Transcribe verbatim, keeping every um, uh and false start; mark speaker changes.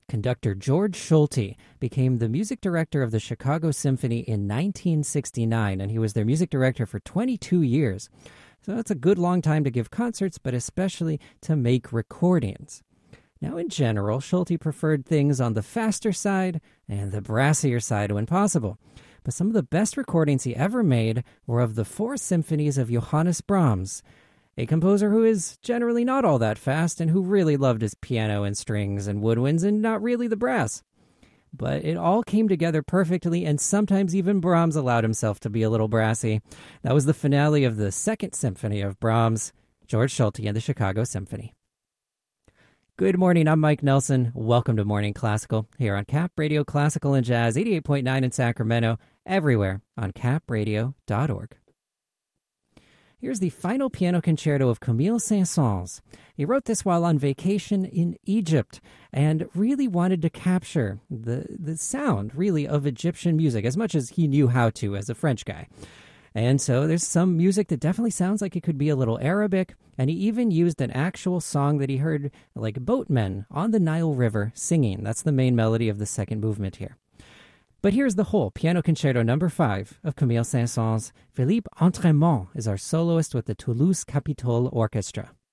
Speaker 1: Conductor George Schulte became the music director of the Chicago Symphony in nineteen sixty-nine, and he was their music director for twenty-two years. So that's a good long time to give concerts, but especially to make recordings. Now, in general, Schulte preferred things on the faster side and the brassier side when possible. But some of the best recordings he ever made were of the four symphonies of Johannes Brahms, a composer who is generally not all that fast and who really loved his piano and strings and woodwinds and not really the brass. But it all came together perfectly, and sometimes even Brahms allowed himself to be a little brassy. That was the finale of the Second Symphony of Brahms, George Schulte and the Chicago Symphony. Good morning, I'm Mike Nelson. Welcome to Morning Classical here on Cap Radio Classical and Jazz, eighty-eight point nine in Sacramento, everywhere on cap radio dot org. Here's the final piano concerto of Camille Saint-Saëns. He wrote this while on vacation in Egypt and really wanted to capture the, the sound, really, of Egyptian music as much as he knew how to as a French guy. And so there's some music that definitely sounds like it could be a little Arabic, and he even used an actual song that he heard like boatmen on the Nile River singing. That's the main melody of the second movement here. But here's the whole Piano Concerto number five of Camille Saint-Saëns. Philippe Entremont is our soloist with the Toulouse Capitole Orchestra.